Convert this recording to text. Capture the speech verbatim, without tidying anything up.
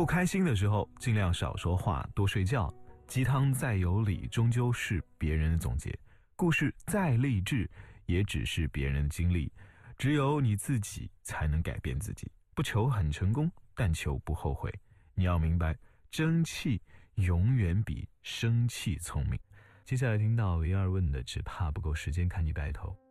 不开心的时候尽量少说话，多睡觉。鸡汤再有理，终究是别人的总结，故事再励志，也只是别人的经历。只有你自己才能改变自己，不求很成功，但求不后悔。你要明白，争气永远比生气聪明。接下来听到维尔问的只怕不够时间看你白头。